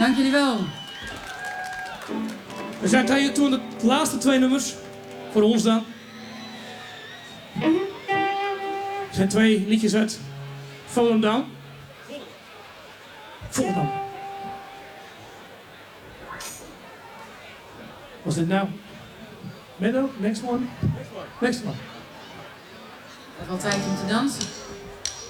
Dank jullie wel. We zijn tegen toe aan de laatste 2 nummers. Voor ons dan. Er zijn 2 liedjes uit Volendam. Volendam. Was dit nou? Meadow? Next one? Next one. Even wat tijd om te dansen.